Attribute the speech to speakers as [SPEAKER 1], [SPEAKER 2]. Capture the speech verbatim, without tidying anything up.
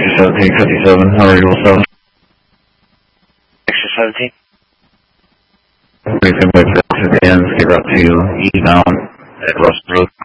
[SPEAKER 1] Extra seventeen fifty-seven, how are you all seven?
[SPEAKER 2] Extra seventeen?
[SPEAKER 1] We can wait for the ends, get up to eastbound at Russell Road.